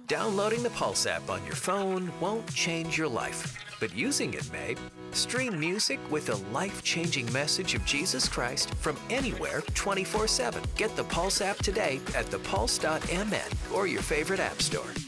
Downloading the Pulse app on your phone won't change your life, but using it may. Stream music with a life-changing message of Jesus Christ from anywhere 24/7. Get the Pulse app today at thepulse.mn or your favorite app store.